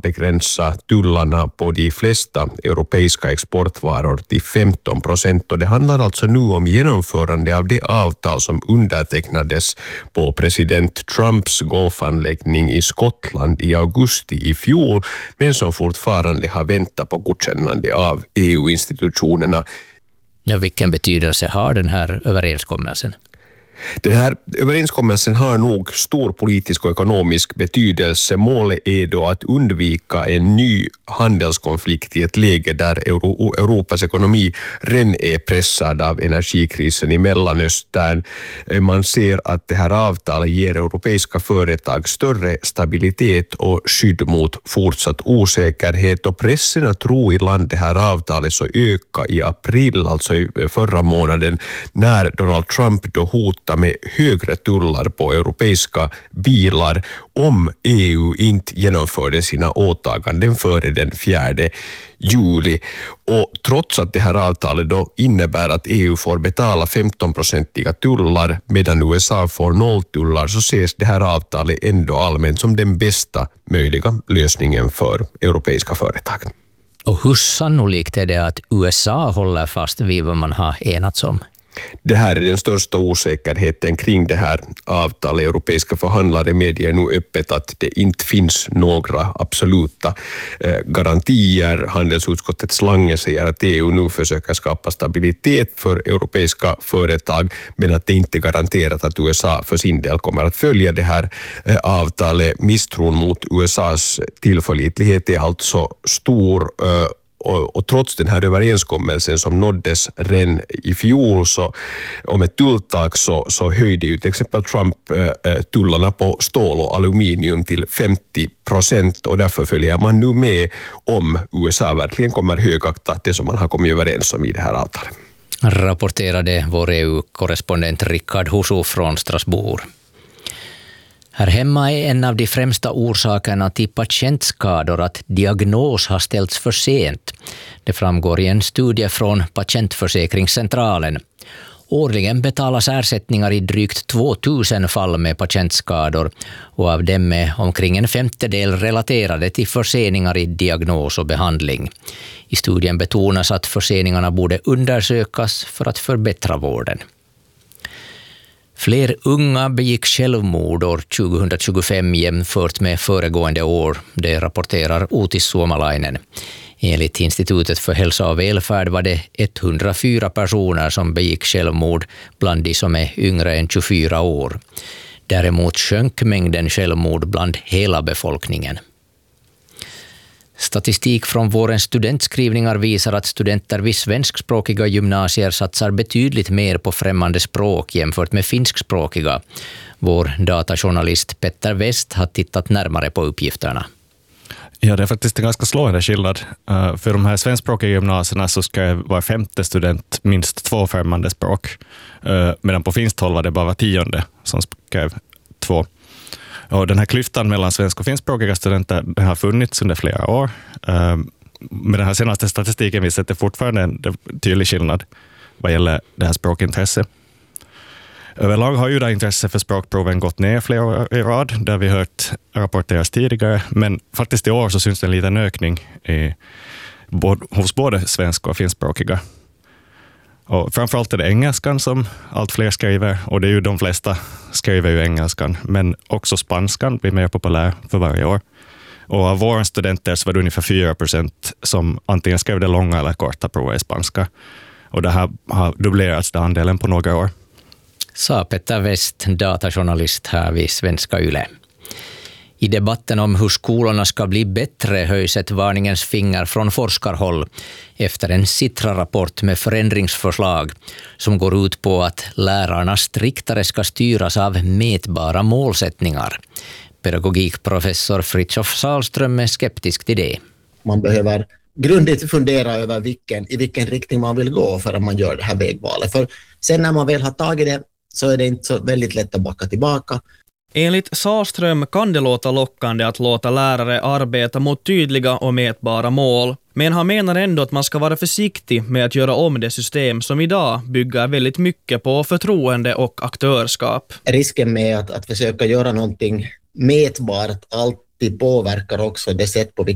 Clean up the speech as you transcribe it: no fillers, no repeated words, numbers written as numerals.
begränsa tullarna på de flesta europeiska exportvaror till 15%. Och det handlar alltså nu om genomförande av det avtal som undertecknades på president Trumps golfanläggning i Skottland i augusti i fjol, men som fortfarande har väntat på godkännande av EU-institutionerna. Ja, vilken betydelse har den här överenskommelsen? Den här överenskommelsen har nog stor politisk och ekonomisk betydelse. Målet är då att undvika en ny handelskonflikt i ett läge där Europas ekonomi redan är pressad av energikrisen i Mellanöstern. Man ser att det här avtalet ger europeiska företag större stabilitet och skydd mot fortsatt osäkerhet, och pressen att tro i land det här avtalet så ökade i april, alltså förra månaden, när Donald Trump då hotade med högre tullar på europeiska bilar om EU inte genomförde sina åtaganden före den 4 juli. Och trots att det här avtalet då innebär att EU får betala 15% tullar medan USA får 0 tullar, så ses det här avtalet ändå allmänt som den bästa möjliga lösningen för europeiska företag. Och hur sannolikt är det att USA håller fast vid vad man har enats om? Det här är den största osäkerheten kring det här avtalet. Europeiska förhandlare medger nu öppet att det inte finns några absoluta garantier. Handelsutskottets Lange säger att EU nu försöker skapa stabilitet för europeiska företag, men att det inte är garanterat att USA för sin del kommer att följa det här avtalet. Misstron mot USAs tillförlitlighet är alltså stor, och trots den här överenskommelsen som nåddes redan i fjol så om ett tulltak så höjde ju till exempel Trump tullarna på stål och aluminium till 50%, och därför följer man nu med om USA verkligen kommer högakta det som man har kommit överens om i det här avtalet. Rapporterade vår EU-korrespondent Rickard Husu från Strasbourg. Här hemma är en av de främsta orsakerna till patientskador att diagnos har ställts för sent. Det framgår i en studie från Patientförsäkringscentralen. Årligen betalas ersättningar i drygt 2000 fall med patientskador, och av dem är omkring en femtedel relaterade till förseningar i diagnos och behandling. I studien betonas att förseningarna borde undersökas för att förbättra vården. Fler unga begick självmord år 2025 jämfört med föregående år, det rapporterar Utis Suomalainen. Enligt Institutet för hälsa och välfärd var det 104 personer som begick självmord bland de som är yngre än 24 år. Däremot sjönk mängden självmord bland hela befolkningen. Statistik från vårens studentskrivningar visar att studenter vid svenskspråkiga gymnasier satsar betydligt mer på främmande språk jämfört med finskspråkiga. Vår datajournalist Petter West har tittat närmare på uppgifterna. Ja, det är faktiskt en ganska slående skillnad. För de här svenskspråkiga gymnasierna så ska var 5:e student minst 2 främmande språk. Medan på finskt håll var det bara var 10:e som skrev 2. Och den här klyftan mellan svensk- och finskspråkiga studenter den har funnits under flera år. Med den här senaste statistiken visar att det fortfarande är en tydlig skillnad vad gäller det här språkintresse. Överlag har ju det intresse för språkproven gått ner flera år i rad, där vi hört rapporteras tidigare, men faktiskt i år så syns det en liten ökning hos både svensk- och finskspråkiga. Och framförallt är det engelskan som allt fler skriver, och det är ju de flesta skriver ju engelskan, men också spanskan blir mer populär för varje år. Och av våra studenter så var det ungefär 4% som antingen skrev det långa eller korta provet i spanska. Och det här har dubblerats den andelen på några år. Sa Petter West, datajournalist här vid Svenska Yle. I debatten om hur skolorna ska bli bättre höjs ett varningens finger från forskarhåll efter en Sitra-rapport med förändringsförslag som går ut på att lärarna striktare ska styras av mätbara målsättningar. Pedagogikprofessor Fritjof Sahlström är skeptisk till det. Man behöver grundligt fundera över i vilken riktning man vill gå för att man gör det här vägvalet. För sen när man väl har tagit det så är det inte så väldigt lätt att backa tillbaka. Enligt Sahlström kan det låta lockande att låta lärare arbeta mot tydliga och mätbara mål, men han menar ändå att man ska vara försiktig med att göra om det system som idag bygger väldigt mycket på förtroende och aktörskap. Risken med att försöka göra någonting mätbart alltid påverkar också det sätt på